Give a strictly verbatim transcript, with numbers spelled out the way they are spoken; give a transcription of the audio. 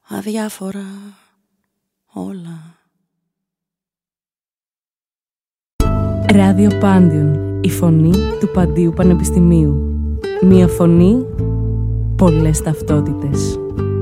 αδιάφορα όλα. Ράδιο Πάντιον, η φωνή του Παντίου Πανεπιστημίου. Μία φωνή, πολλές ταυτότητες.